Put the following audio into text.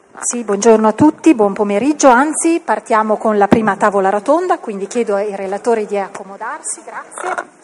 Sì, buongiorno a tutti, buon pomeriggio, anzi partiamo con la prima tavola rotonda, quindi chiedo ai relatori di accomodarsi, grazie.